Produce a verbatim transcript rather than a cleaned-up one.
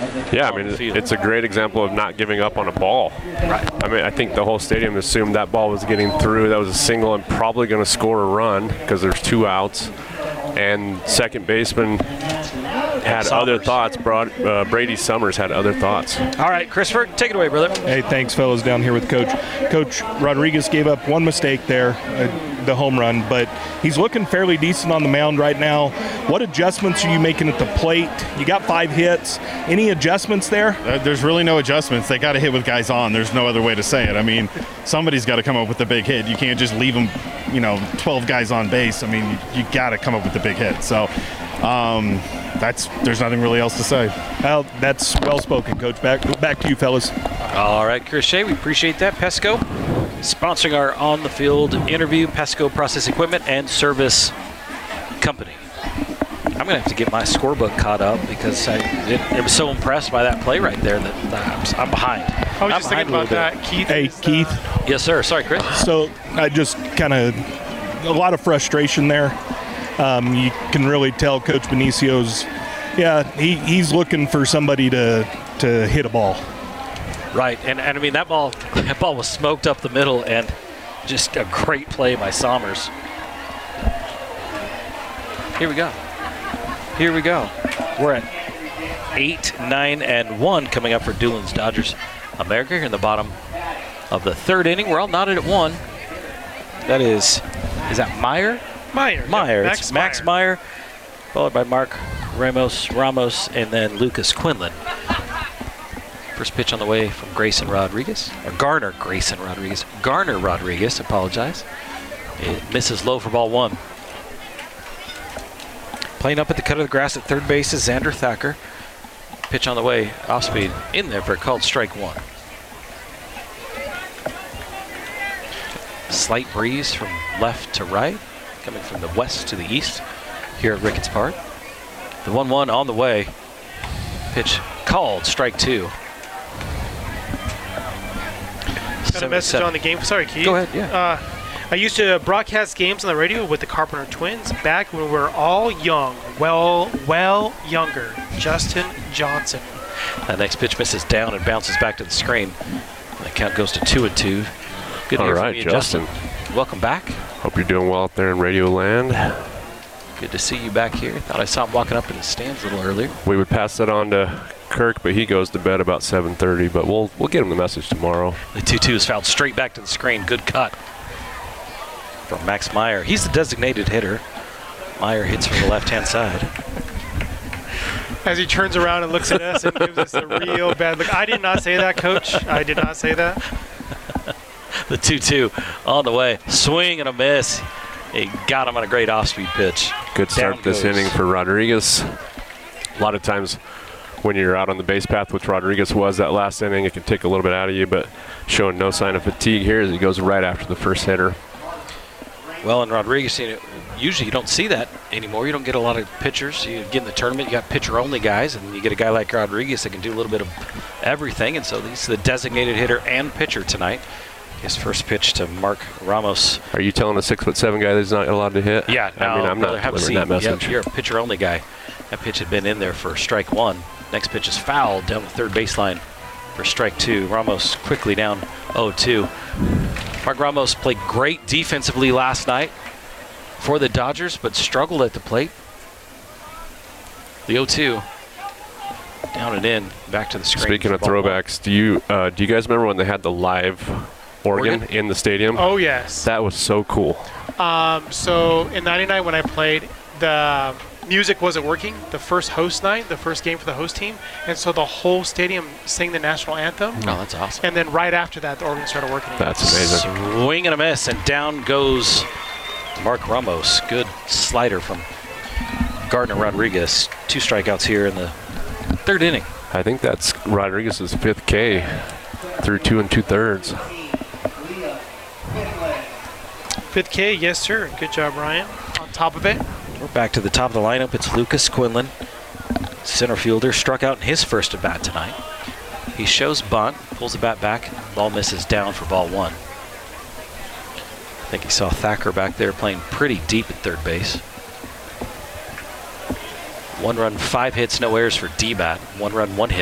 Yeah, I mean, it's a great example of not giving up on a ball. Right. I mean, I think the whole stadium assumed that ball was getting through. That was a single and probably going to score a run because there's two outs. And second baseman had Summers. other thoughts. Broad, uh, Brady Summers had other thoughts. All right, Christopher, take it away, brother. Hey, thanks, fellas, down here with Coach. Coach Rodriguez gave up one mistake there, uh, the home run, but he's looking fairly decent on the mound right now. What adjustments are you making at the plate? You got five hits. Any adjustments there? Uh, there's really no adjustments. They got to hit with guys on. There's no other way to say it. I mean, somebody's got to come up with the big hit. You can't just leave them, you know, twelve guys on base. I mean, you, you got to come up with the big hit. So um, that's there's nothing really else to say. Well, that's well spoken, Coach. Back back to you, fellas. All right, Chris Shea, we appreciate that. Pesco sponsoring our on-the-field interview, Pesco Process Equipment and Service Company. I'm going to have to get my scorebook caught up because I, it, I was so impressed by that play right there that, that I'm, I'm behind. I was I'm just thinking behind a about little that. bit. Keith. Hey, is, uh, Keith. Yes, sir. Sorry, Chris. So I just kind of a lot of frustration there. Um, you can really tell Coach Benicio's, yeah, he, he's looking for somebody to to hit a ball. Right, and, and I mean, that ball, that ball was smoked up the middle, and just a great play by Sommers. Here we go. Here we go. We're at eight, nine, and one coming up for Doolin's Dodgers America here in the bottom of the third inning. We're all knotted at one. That is, is that Meyer? Meyer. Meyer. Yeah, It's Max Meyer, followed by Mark Ramos, Ramos, and then Lucas Quinlan. First pitch on the way from Grayson Rodriguez, or Garner Grayson Rodriguez. Garner Rodriguez, apologize. It misses low for ball one. Playing up at the cut of the grass at third base is Xander Thacker. Pitch on the way, off speed, in there for a called strike one. Slight breeze from left to right, coming from the west to the east here at Ricketts Park. The one one on the way. Pitch called, strike two. Got a message on the game. Sorry, Keith. Go ahead, yeah. Uh, I used to broadcast games on the radio with the Carpenter twins back when we were all young. Well, well younger. Justin Johnson. That next pitch misses down and bounces back to the screen. The count goes to two and two. Good to All hear right, from you, Justin. Justin. Welcome back. Hope you're doing well out there in Radio Land. Good to see you back here. Thought I saw him walking up in the stands a little earlier. We would pass that on to Kirk, but he goes to bed about seven thirty, but we'll we'll get him the message tomorrow. The two two is fouled straight back to the screen. Good cut from Max Meyer. He's the designated hitter. Meyer hits from the left-hand side. As he turns around and looks at us and gives us a real bad look. I did not say that, Coach. I did not say that. The two two on the way. Swing and a miss. He got him on a great off-speed pitch. Good start Down this goes. inning for Rodriguez. A lot of times when you're out on the base path, which Rodriguez was that last inning, it can take a little bit out of you, but showing no sign of fatigue here as he goes right after the first hitter. Well, and Rodriguez, you know, usually you don't see that anymore. You don't get a lot of pitchers. You get in the tournament, you got pitcher-only guys, and you get a guy like Rodriguez that can do a little bit of everything, and so he's the designated hitter and pitcher tonight. His first pitch to Mark Ramos. Are you telling a six foot seven guy that he's not allowed to hit? Yeah, no, I mean, I'm brother, not have a delivering seat. that message. Yep, you're a pitcher-only guy. That pitch had been in there for strike one. Next pitch is fouled down the third baseline for strike two. Ramos quickly down oh two. Mark Ramos played great defensively last night for the Dodgers, but struggled at the plate. The oh two. Down and in, back to the screen. Speaking of for ball one. throwbacks, do you uh, do you guys remember when they had the live organ, Organ? in the stadium? Oh, yes. That was so cool. Um, so in ninety-nine when I played, the music wasn't working. The first host night, the first game for the host team. And so the whole stadium sang the national anthem. Oh, that's awesome. And then right after that, the organ started working again. That's amazing. Swing and a miss, and down goes Mark Ramos. Good slider from Gardner Rodriguez. Two strikeouts here in the third inning. I think that's Rodriguez's fifth K through two and two thirds. Fifth K, yes, sir. Good job, Ryan. On top of it. We're back to the top of the lineup. It's Lucas Quinlan, center fielder, struck out in his first at bat tonight. He shows bunt, pulls the bat back, ball misses down for ball one. I think he saw Thacker back there playing pretty deep at third base. One run, five hits, no errors for D-Bat. One run, one hit.